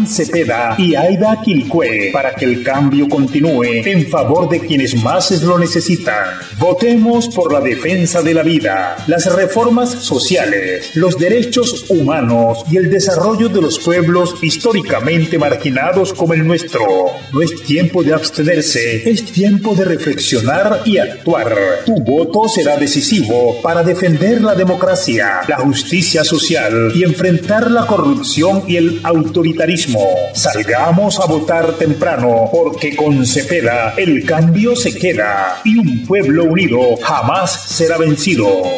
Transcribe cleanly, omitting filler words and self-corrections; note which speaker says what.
Speaker 1: Cepeda y Aida Quilicue para que el cambio continúe en favor de quienes más lo necesitan. Votemos por la defensa de la vida, las reformas sociales, los derechos humanos y el desarrollo de los pueblos históricamente marginados como el nuestro. No es tiempo de abstenerse, es tiempo de reflexionar y actuar. Tu voto será decisivo para defender la democracia, la justicia social y enfrentar la corrupción y el autoritarismo. Salgamos a votar temprano, porque con Cepeda el cambio se queda y un pueblo unido jamás será vencido.